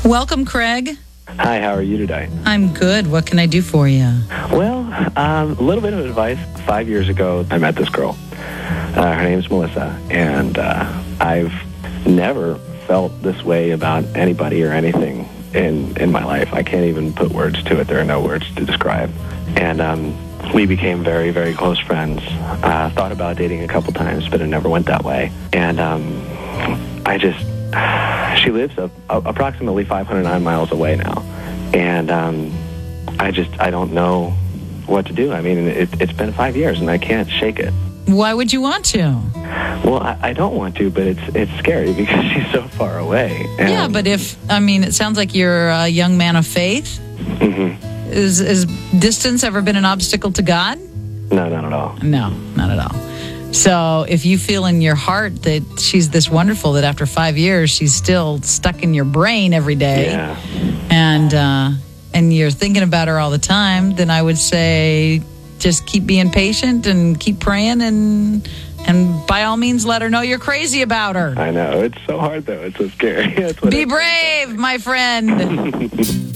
Welcome, Craig. Hi, how are you today? I'm good. What can I do for you? Well, a little bit of advice. 5 years ago, I met this girl. Her name's Melissa, and I've never felt this way about anybody or anything in my life. I can't even put words to it. There are no words to describe. And we became very, very close friends. Thought about dating a couple times, but it never went that way. And she lives approximately 509 miles away now. And I don't know what to do. I mean, it's been 5 years, and I can't shake it. Why would you want to? Well, I don't want to, but it's scary because she's so far away. And Yeah, but it sounds like you're a young man of faith. Mm-hmm. Is distance ever been an obstacle to God? No, not at all. No, not at all. So if you feel in your heart that she's this wonderful, that after 5 years she's still stuck in your brain every day, Yeah. and you're thinking about her all the time, then I would say just keep being patient and keep praying, and by all means let her know you're crazy about her. I know. It's so hard, though. It's so scary. That's what Be brave, my friend.